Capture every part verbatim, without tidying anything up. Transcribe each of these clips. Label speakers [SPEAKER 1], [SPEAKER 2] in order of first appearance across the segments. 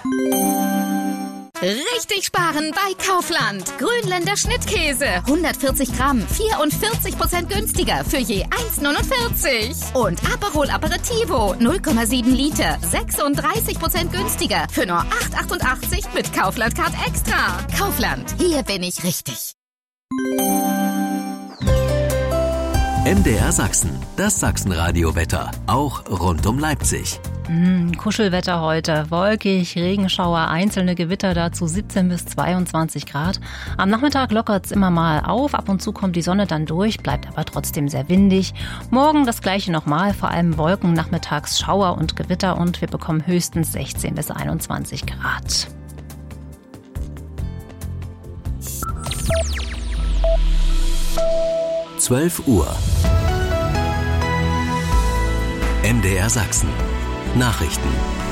[SPEAKER 1] Richtig sparen bei Kaufland. Grünländer Schnittkäse. hundertvierzig Gramm, vierundvierzig Prozent günstiger für je eins Komma neunundvierzig. Und Aperol Aperitivo, null Komma sieben Liter, sechsunddreißig Prozent günstiger für nur acht Komma achtundachtzig mit Kaufland Card Extra. Kaufland, hier bin ich richtig.
[SPEAKER 2] M D R Sachsen, das Sachsenradio-Wetter, auch rund um Leipzig.
[SPEAKER 3] Mm, Kuschelwetter heute, wolkig, Regenschauer, einzelne Gewitter, dazu siebzehn bis zweiundzwanzig Grad. Am Nachmittag lockert's immer mal auf, ab und zu kommt die Sonne dann durch, bleibt aber trotzdem sehr windig. Morgen das gleiche nochmal, vor allem Wolken, nachmittags Schauer und Gewitter und wir bekommen höchstens sechzehn bis einundzwanzig Grad.
[SPEAKER 2] zwölf Uhr. M D R Sachsen. Nachrichten.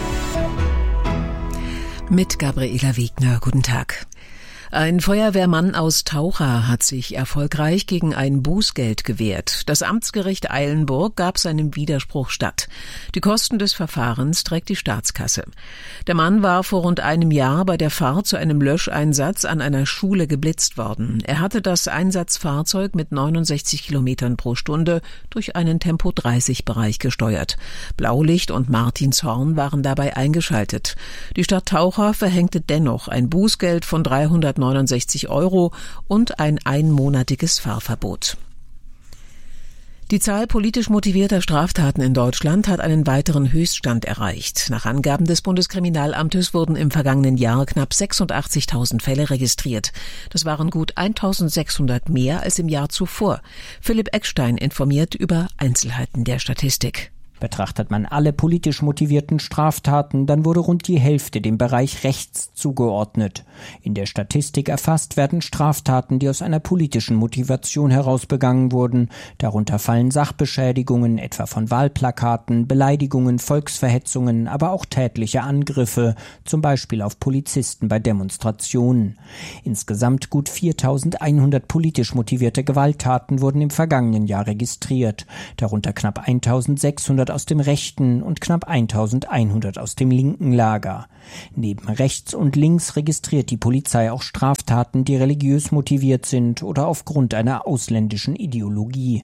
[SPEAKER 4] Mit Gabriela Wegner. Guten Tag. Ein Feuerwehrmann aus Taucha hat sich erfolgreich gegen ein Bußgeld gewehrt. Das Amtsgericht Eilenburg gab seinem Widerspruch statt. Die Kosten des Verfahrens trägt die Staatskasse. Der Mann war vor rund einem Jahr bei der Fahrt zu einem Löscheinsatz an einer Schule geblitzt worden. Er hatte das Einsatzfahrzeug mit neunundsechzig Kilometern pro Stunde durch einen Tempo dreißig Bereich gesteuert. Blaulicht und Martinshorn waren dabei eingeschaltet. Die Stadt Taucha verhängte dennoch ein Bußgeld von dreihundertneunundsechzig Euro und ein einmonatiges Fahrverbot. Die Zahl politisch motivierter Straftaten in Deutschland hat einen weiteren Höchststand erreicht. Nach Angaben des Bundeskriminalamtes wurden im vergangenen Jahr knapp sechsundachtzigtausend Fälle registriert. Das waren gut eintausendsechshundert mehr als im Jahr zuvor. Philipp Eckstein informiert über Einzelheiten der Statistik.
[SPEAKER 5] Betrachtet man alle politisch motivierten Straftaten, dann wurde rund die Hälfte dem Bereich rechts zugeordnet. In der Statistik erfasst werden Straftaten, die aus einer politischen Motivation heraus begangen wurden. Darunter fallen Sachbeschädigungen, etwa von Wahlplakaten, Beleidigungen, Volksverhetzungen, aber auch tätliche Angriffe, zum Beispiel auf Polizisten bei Demonstrationen. Insgesamt gut viertausendeinhundert politisch motivierte Gewalttaten wurden im vergangenen Jahr registriert. Darunter knapp eintausendsechshundert aus dem rechten und knapp eintausendeinhundert aus dem linken Lager. Neben rechts und links registriert die Polizei auch Straftaten, die religiös motiviert sind oder aufgrund einer ausländischen Ideologie.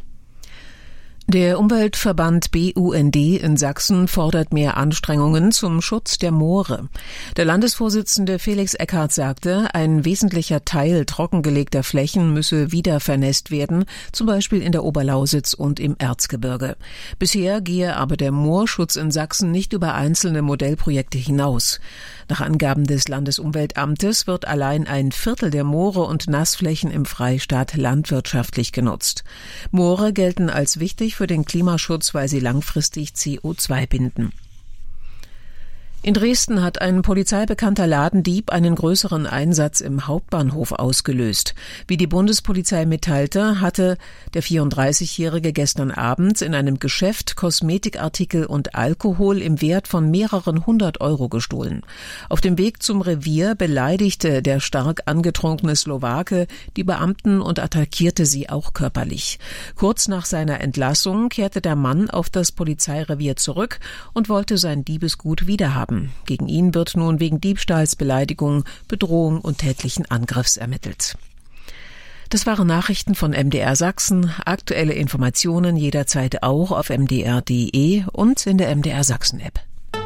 [SPEAKER 4] Der Umweltverband B U N D in Sachsen fordert mehr Anstrengungen zum Schutz der Moore. Der Landesvorsitzende Felix Eckhardt sagte, ein wesentlicher Teil trockengelegter Flächen müsse wieder vernässt werden, zum Beispiel in der Oberlausitz und im Erzgebirge. Bisher gehe aber der Moorschutz in Sachsen nicht über einzelne Modellprojekte hinaus. Nach Angaben des Landesumweltamtes wird allein ein Viertel der Moore und Nassflächen im Freistaat landwirtschaftlich genutzt. Moore gelten als wichtig für den Klimaschutz, weil sie langfristig C O zwei binden. In Dresden hat ein polizeibekannter Ladendieb einen größeren Einsatz im Hauptbahnhof ausgelöst. Wie die Bundespolizei mitteilte, hatte der vierunddreißigjährige gestern Abend in einem Geschäft Kosmetikartikel und Alkohol im Wert von mehreren hundert Euro gestohlen. Auf dem Weg zum Revier beleidigte der stark angetrunkene Slowake die Beamten und attackierte sie auch körperlich. Kurz nach seiner Entlassung kehrte der Mann auf das Polizeirevier zurück und wollte sein Diebesgut wiederhaben. Gegen ihn wird nun wegen Diebstahls, Beleidigung, Bedrohung und tätlichen Angriffs ermittelt. Das waren Nachrichten von M D R Sachsen. Aktuelle Informationen jederzeit auch auf m d r punkt d e und in der M D R Sachsen App.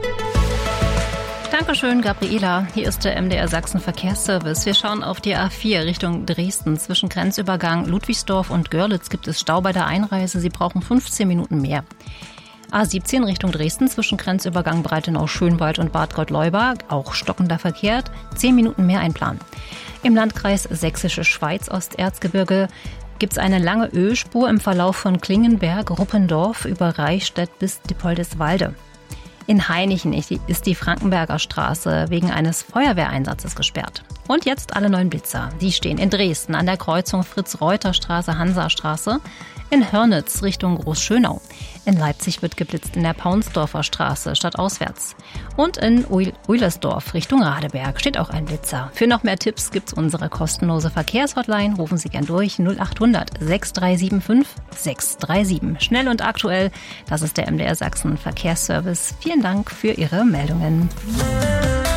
[SPEAKER 3] Dankeschön, Gabriela. Hier ist der M D R Sachsen Verkehrsservice. Wir schauen auf die A vier Richtung Dresden. Zwischen Grenzübergang Ludwigsdorf und Görlitz gibt es Stau bei der Einreise. Sie brauchen fünfzehn Minuten mehr. A siebzehn Richtung Dresden zwischen Grenzübergang Breitenau-Schönwald und Bad Gottleuba, auch stockender Verkehr, zehn Minuten mehr einplanen. Im Landkreis Sächsische Schweiz Osterzgebirge gibt es eine lange Ölspur im Verlauf von Klingenberg, Ruppendorf über Reichstätt bis Dippoldiswalde. In Hainichen ist die Frankenberger Straße wegen eines Feuerwehreinsatzes gesperrt. Und jetzt alle neuen Blitzer. Die stehen in Dresden an der Kreuzung Fritz-Reuter-Straße, Hansastraße, in Hörnitz Richtung Großschönau. In Leipzig wird geblitzt in der Paunsdorfer Straße stadtauswärts. Und in Uilersdorf Richtung Radeberg steht auch ein Blitzer. Für noch mehr Tipps gibt's unsere kostenlose Verkehrshotline. Rufen Sie gern durch null achthundert sechs drei sieben fünf sechs drei sieben. Schnell und aktuell, das ist der M D R Sachsen Verkehrsservice. Vielen Dank für Ihre Meldungen.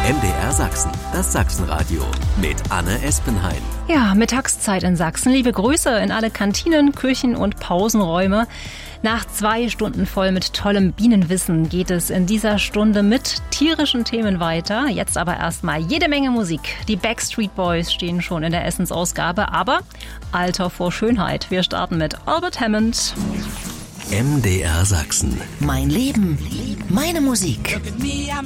[SPEAKER 2] M D R Sachsen, das Sachsenradio mit Anne Espenheim.
[SPEAKER 3] Ja, Mittagszeit in Sachsen. Liebe Grüße in alle Kantinen, Küchen und Pausenräume. Nach zwei Stunden voll mit tollem Bienenwissen geht es in dieser Stunde mit tierischen Themen weiter. Jetzt aber erstmal jede Menge Musik. Die Backstreet Boys stehen schon in der Essensausgabe, aber Alter vor Schönheit. Wir starten mit Albert Hammond.
[SPEAKER 2] M D R Sachsen.
[SPEAKER 6] Mein Leben, meine Musik.